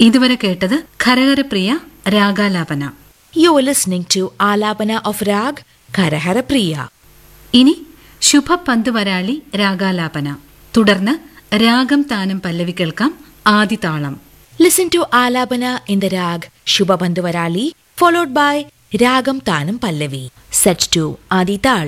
ഇതുവരെ കേട്ടത് Kharaharapriya രാഗാലാപന. You were listening to Alapana of Rag Kharahara Priya. ഇനി ശുഭപന്തുവരാളി രാഗാലാപന. തുടർന്ന് രാഗം താനം പല്ലവി കേൾക്കാം. ആദിതാളം. Listen to Alapana in the Rag Shubhabandhuvarali, followed by Ragam Tanam Pallavi, set to Adi Tal.